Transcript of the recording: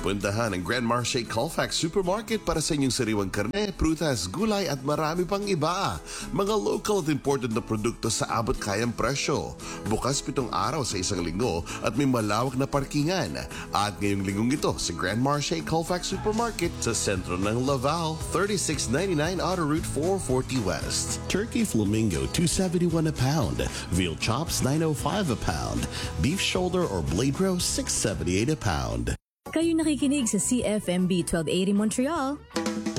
Puntahan ang Grand Marché Colfax Supermarket para sa inyong sariwang karne, prutas, gulay at marami pang iba. Mga local at imported na produkto sa abot kayang presyo. Bukas 7 araw sa isang linggo at may malawak na parkingan. At ngayong linggong ito sa Grand Marché Colfax Supermarket sa sentro ng Laval, 3699 Outer Route 440 West. Turkey Flamingo, $2.71 a pound. Veal chops, $9.05 a pound. Beef shoulder or blade roast, $6.78 a pound. Kayo nakikinig sa CFMB 1280 Montreal.